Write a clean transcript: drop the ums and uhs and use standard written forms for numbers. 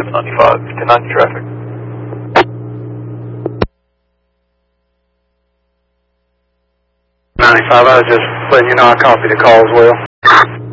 95, 1090 traffic. 95, I was just letting you know I copied the call as well.